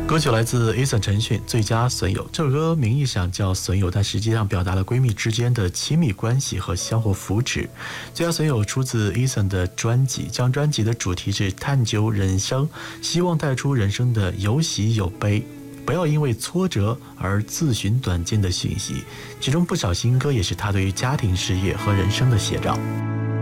歌曲来自 Eason 陈讯《最佳损友》。这首歌名义上叫损友，但实际上表达了闺蜜之间的亲密关系和相互扶持。最佳损友出自 Eason 的专辑，这张专辑的主题是探究人生，希望带出人生的有喜有悲，不要因为挫折而自寻短见的讯息。其中不少新歌也是他对于家庭、事业和人生的写照。